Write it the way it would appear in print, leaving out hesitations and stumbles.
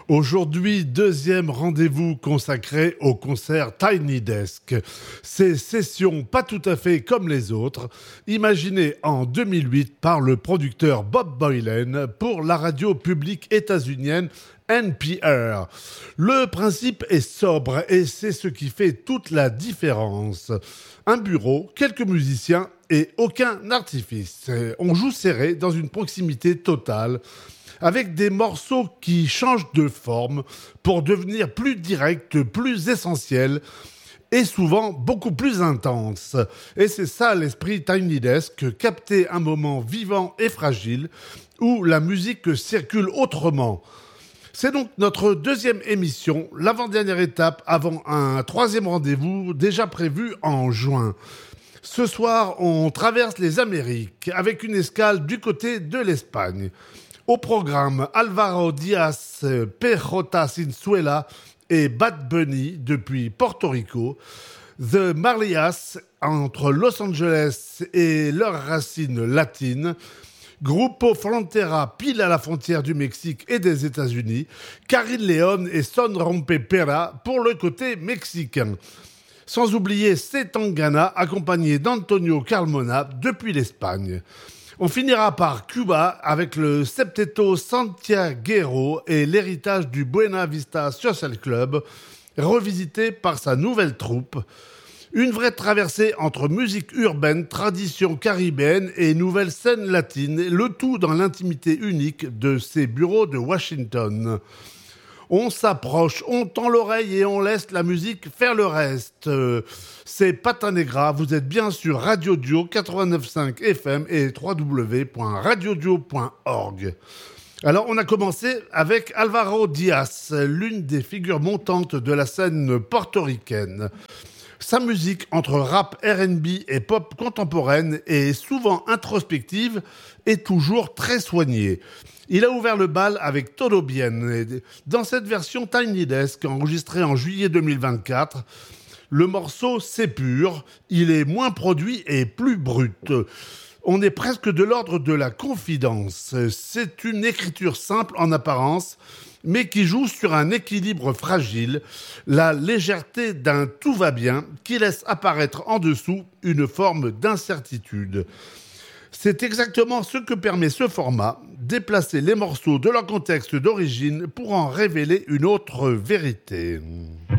Aujourd'hui, deuxième rendez-vous consacré au concert Tiny Desk. Ces sessions pas tout à fait comme les autres, imaginées en 2008 par le producteur Bob Boylan pour la radio publique états-unienne NPR. Le principe est sobre et c'est ce qui fait toute la différence. Un bureau, quelques musiciens et aucun artifice. On joue serré dans une proximité totale, avec des morceaux qui changent de forme pour devenir plus directs, plus essentiels et souvent beaucoup plus intenses. Et c'est ça l'esprit Tiny Desk, capter un moment vivant et fragile où la musique circule autrement. C'est donc notre deuxième émission, l'avant-dernière étape avant un troisième rendez-vous déjà prévu en juin. Ce soir, on traverse les Amériques avec une escale du côté de l'Espagne. Au programme, Álvaro Díaz, Perrota Sinzuela et Bad Bunny depuis Porto Rico, The Marlias entre Los Angeles et leurs racines latines, Grupo Frontera pile à la frontière du Mexique et des États-Unis, Karin León et Son Rompe Pera pour le côté mexicain. Sans oublier Zetangana accompagné d'Antonio Carmona depuis l'Espagne. On finira par Cuba avec le Septeto Santiaguero et l'héritage du Buena Vista Social Club, revisité par sa nouvelle troupe. Une vraie traversée entre musique urbaine, tradition caribéenne et nouvelle scène latine, le tout dans l'intimité unique de ces bureaux de Washington. On s'approche, on tend l'oreille et on laisse la musique faire le reste. C'est Pata Negra, vous êtes bien sur Radio Dio 89.5 FM et www.radiodio.org. Alors on a commencé avec Álvaro Díaz, l'une des figures montantes de la scène portoricaine. Sa musique entre rap, R&B et pop contemporaine est souvent introspective et toujours très soignée. Il a ouvert le bal avec Todo Bien. Dans cette version Tiny Desk, enregistrée en juillet 2024, le morceau c'est pur, il est moins produit et plus brut. On est presque de l'ordre de la confidence. C'est une écriture simple en apparence, mais qui joue sur un équilibre fragile, la légèreté d'un tout va bien qui laisse apparaître en dessous une forme d'incertitude. C'est exactement ce que permet ce format, déplacer les morceaux de leur contexte d'origine pour en révéler une autre vérité.